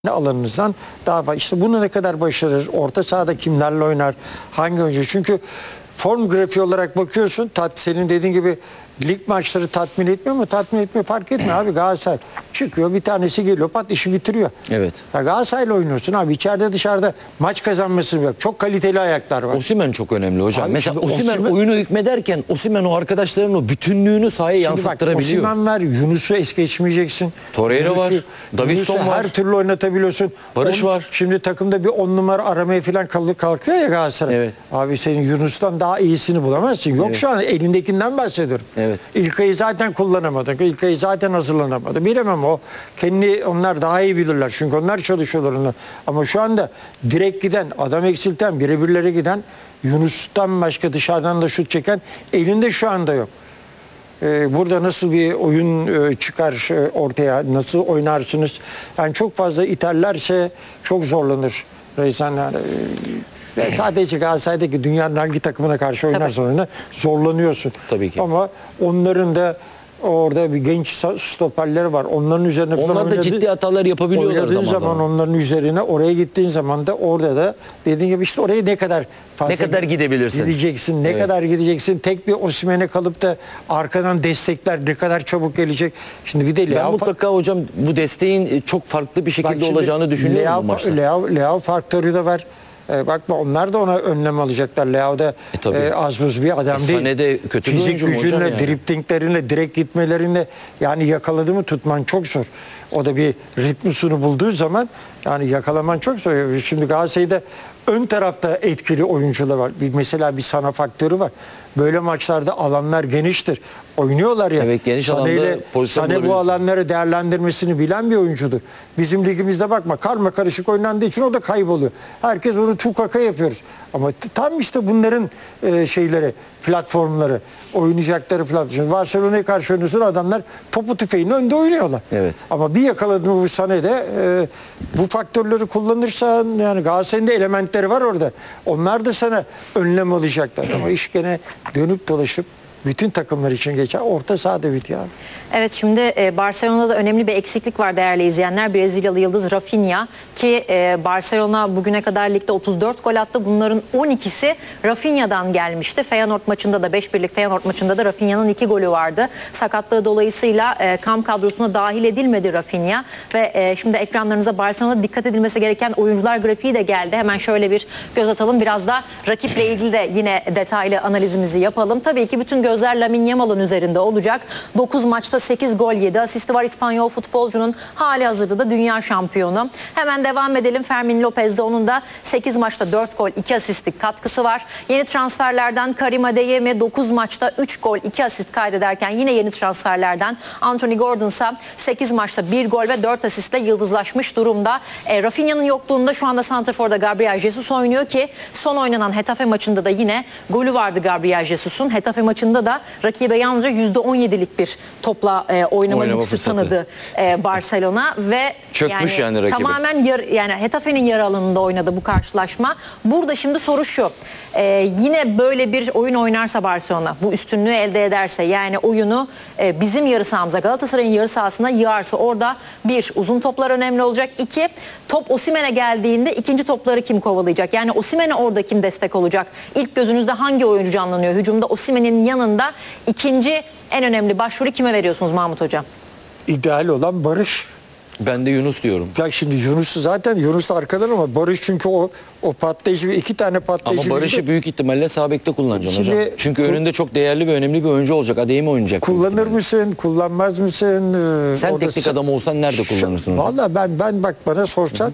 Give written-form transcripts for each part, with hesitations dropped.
alanınızdan daha fazla. İşte bunu ne kadar başarır, orta sahada kimlerle oynar, hangi oyuncu? Çünkü form grafiği olarak bakıyorsun, senin dediğin gibi lig maçları tatmin etmiyor mu? Tatmin etmiyor, fark etmiyor abi. Galatasaray çıkıyor, bir tanesi geliyor, pat işi bitiriyor. Evet. Ya Galatasaray'la oynuyorsun abi, içeride dışarıda maç kazanması yok. Çok kaliteli ayaklar var. Osimhen çok önemli hocam. Abi mesela şimdi Osimhen Osimhen- oyunu hükmederken Osimhen o arkadaşlarının o bütünlüğünü sahaya Şimdi bak, yansıttırabiliyor. Osimhen var, Yunus'u es geçmeyeceksin. Torreira var, Davinson Yunus'u var. her türlü oynatabiliyorsun. Barış var. Şimdi takımda bir 10 numara aramaya falan kalkıyor ya Galatasaray. Evet. Abi senin Yunus'tan daha iyisini bulamazsın. Yok, şu an elindekinden bahsediyorum. Evet. İlkay'ı zaten kullanamadı. İlkay'ı zaten hazırlanamadı. Bilemem o. Onlar daha iyi bilirler. Çünkü onlar çalışıyorlar onlar. Ama şu anda direkt giden, adam eksilten, birebirlere giden, Yunus'tan başka dışarıdan da şut çeken elinde şu anda yok. Burada nasıl bir oyun çıkar ortaya, nasıl oynarsınız? Yani çok fazla iterlerse çok zorlanır Rezan. Yani, sadece Galatasaray'daki dünyanın hangi takımına karşı oynarsan oyna zorlanıyorsun. Tabii ki. Ama onların da orada bir genç stoperleri var. Onların üzerine falan Onlar da ciddi hatalar yapabiliyorlar oynadığın zaman zaman. zaman. Onların üzerine oraya gittiğin zaman da orada da dediğin gibi işte oraya ne kadar fazla Ne kadar gidebilirsin? gideceksin, ne kadar gideceksin. Tek bir Osimhen'e kalıp da arkadan destekler ne kadar çabuk gelecek. Şimdi bir de Ben mutlaka hocam bu desteğin çok farklı bir şekilde olacağını düşünüyorum bu maçta. Leao faktörü de var. Bakma, onlar da ona önlem alacaklar. Leao da az buz bir adam değil. Sané de kötü bir Fizik oyuncu mu hocam gücünle, yani? driplinglerinle, direkt gitmelerinle yani yakaladı mı tutman çok zor. O da bir ritmusunu bulduğu zaman yani yakalaman çok zor. Şimdi Galatasaray'da ön tarafta etkili oyuncular var. Mesela bir Sana faktörü var. Böyle maçlarda alanlar geniştir. Oynuyorlar ya. Evet, geniş alanda pozisyon Sané bu bulabilirsin. alanları değerlendirmesini bilen bir oyuncudur. Bizim ligimizde bakma, karma karışık oynandığı için o da kayboluyor. Herkes onu tukaka yapıyoruz. Ama tam işte bunların platformları, oynayacakları platform. Barcelona'ya karşı oynuyorsun, adamlar topu tüfeğinin önünde oynuyorlar. Evet. Ama bir yakaladığın bu Sané'de bu faktörleri kullanırsan, yani Galatasaray'ın da elementleri var orada. Onlar da sana önlem alacaklar. Ama iş gene dönüp dolaşıp bütün takımlar için geçer. Orta sahada bitiyor abi. Evet, şimdi Barcelona'da önemli bir eksiklik var değerli izleyenler. Brezilyalı yıldız Rafinha ki Barcelona bugüne kadar ligde 34 gol attı. Bunların 12'si Rafinha'dan gelmişti. Feyenoord maçında da 5-1'lik Feyenoord maçında da Rafinha'nın 2 golü vardı. Sakatlığı dolayısıyla kamp kadrosuna dahil edilmedi Rafinha ve şimdi ekranlarınıza Barcelona'da dikkat edilmesi gereken oyuncular grafiği de geldi. Hemen şöyle bir göz atalım. Biraz da rakiple ilgili de yine detaylı analizimizi yapalım. Tabii ki bütün gözler Lamine Yamal'ın üzerinde olacak. 9 maçta 8 gol yedi. Asisti var İspanyol futbolcunun, hali hazırda da dünya şampiyonu. Hemen devam edelim. Fermin Lopez'de onun da 8 maçta 4 gol 2 asistlik katkısı var. Yeni transferlerden Karim Adeyemi 9 maçta 3 gol 2 asist kaydederken yine yeni transferlerden Anthony Gordon ise 8 maçta 1 gol ve 4 asistle yıldızlaşmış durumda. Rafinha'nın yokluğunda şu anda santraforda Gabriel Jesus oynuyor ki son oynanan Hetafe maçında da yine golü vardı Gabriel Jesus'un. Hetafe maçında da rakibe yalnızca %17'lik bir topla oynama lüksü tanıdı Barcelona ve çökmüş yani rakibi. Tamamen yani Hetafe'nin yarı alanında oynadı bu karşılaşma. Burada şimdi soru şu. Yine böyle bir oyun oynarsa Barcelona, bu üstünlüğü elde ederse, yani oyunu bizim yarı sahamıza, Galatasaray'ın yarı sahasına yığarsa, orada bir, uzun toplar önemli olacak. İki, top Osimhen'e geldiğinde ikinci topları kim kovalayacak? Yani Osimhen'e orada kim destek olacak? İlk gözünüzde hangi oyuncu canlanıyor? Hücumda Osimhen'in yanında ikinci en önemli başvuru kime veriyorsunuz Mahmut Hocam? İdeal olan Barış. Ben de Yunus diyorum. Ya şimdi Yunus arkadan ama Barış, çünkü o patlayıcı, 2 tane patlayıcı. Ama Barış'ı büyük ihtimalle sağ bekte kullanacaksın Şimdi hocam. Çünkü önünde çok değerli ve önemli bir oyuncu olacak. Adeyemi oynayacak. Kullanır mısın, kullanmaz mısın? Sen teknik adam olsan nerede kullanırsın hocam? Valla ben bak, bana sorsan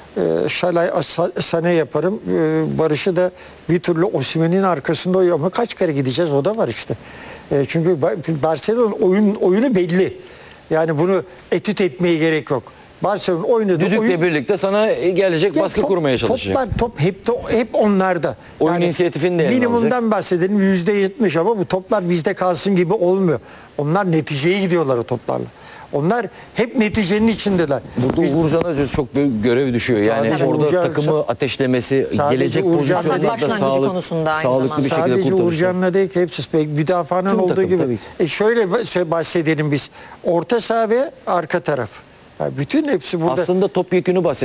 Şalay Sané yaparım. Barış'ı da bir türlü Osimhen'in arkasında oynuyor ama kaç kere gideceğiz, o da var işte. Çünkü Barcelona'nın oyunu belli. Yani bunu etüt etmeye gerek yok. Barcelona oynadı. Düdükle birlikte sana gelecek, baskı kurmaya çalışacak. Toplar hep onlarda. Oyun inisiyatifini de eline minimumdan bahsedelim, %70, ama bu toplar bizde kalsın gibi olmuyor. Onlar neticeye gidiyorlar o toplarla. Onlar hep neticenin içindeler. Burada Uğurcan'a çok büyük görev düşüyor. Yani Sadece orada takımı ateşlemesi, gelecek pozisyonlarda sağlıklı bir şekilde Sadece kurtarışı. Uğurcan'la değil ki, hepsi müdafaanın Tüm olduğu takım, gibi. tabii ki. Şöyle bahsedelim biz. Orta saha ve arka taraf. Ya bütün hepsi burada. Aslında topyekünü bahsediyoruz.